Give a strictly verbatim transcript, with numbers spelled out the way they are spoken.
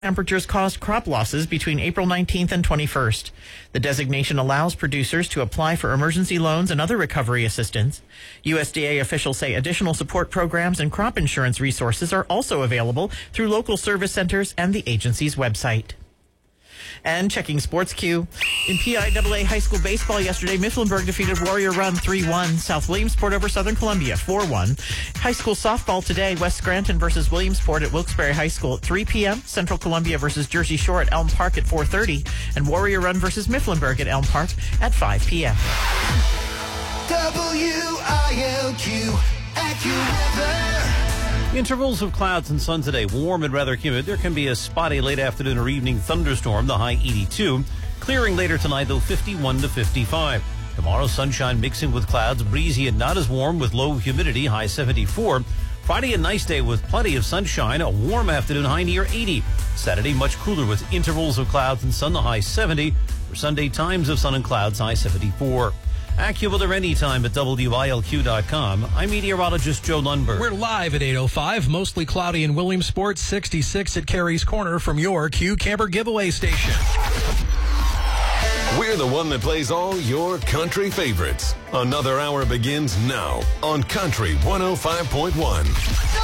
Temperatures caused crop losses between April nineteenth and twenty-first. The designation allows producers to apply for emergency loans and other recovery assistance. U S D A officials say additional support programs and crop insurance resources are also available through local service centers and the agency's website. And checking Sports Q. In P I A A high school baseball yesterday, Mifflinburg defeated Warrior Run three one. South Williamsport over Southern Columbia four one. High school softball today, West Scranton versus Williamsport at Wilkes-Barre High School at three p.m. Central Columbia versus Jersey Shore at Elm Park at four thirty. And Warrior Run versus Mifflinburg at Elm Park at five p.m. W I L Q AccuWeather. Intervals of clouds and sun today, warm and rather humid. There can be a spotty late afternoon or evening thunderstorm, the high eighty-two. Clearing later tonight, though, fifty-one to fifty-five. Tomorrow, sunshine mixing with clouds, breezy and not as warm with low humidity, high seventy-four. Friday, a nice day with plenty of sunshine, a warm afternoon, high near eighty. Saturday, much cooler with intervals of clouds and sun, the high seventy. For Sunday, times of sun and clouds, high seventy-four. AccuWeather anytime at W I L Q dot com. I'm meteorologist Joe Lundberg. We're live at eight oh five. Mostly cloudy in Williamsport, sixty-six at Carey's Corner from your Q Camper giveaway station. We're the one that plays all your country favorites. Another hour begins now on Country one oh five point one.